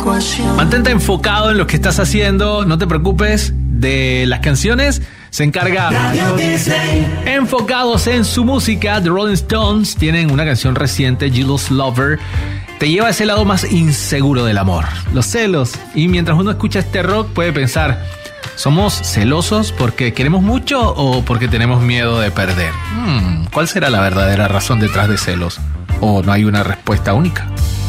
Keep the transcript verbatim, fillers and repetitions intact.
Mantente enfocado en lo que estás haciendo, no te preocupes. De las canciones se encarga Radio Disney. Enfocados en su música, The Rolling Stones tienen una canción reciente, Jealous Lover. Te lleva a ese lado más inseguro del amor, los celos. Y mientras uno escucha este rock puede pensar, ¿somos celosos porque queremos mucho o porque tenemos miedo de perder? Hmm, ¿Cuál será la verdadera razón detrás de celos? ¿O no hay una respuesta única?